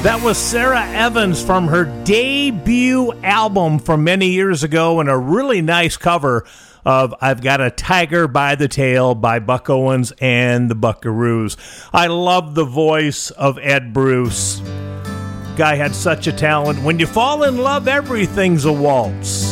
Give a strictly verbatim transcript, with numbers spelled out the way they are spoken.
That was Sarah Evans from her debut album from many years ago, and a really nice cover of I've Got a Tiger by the Tail by Buck Owens and the Buckaroos. I love the voice of Ed Bruce. Guy had such a talent. When you fall in love, everything's a waltz.